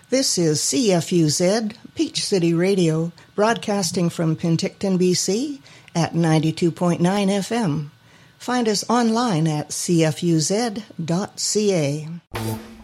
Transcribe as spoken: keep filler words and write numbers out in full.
This is C F U Z, Peach City Radio, broadcasting from Penticton, B C at ninety-two point nine F M. Find us online at c f u z dot c a.